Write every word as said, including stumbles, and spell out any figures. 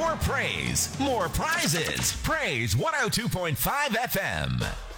More praise, more prizes. Praise one oh two point five F M.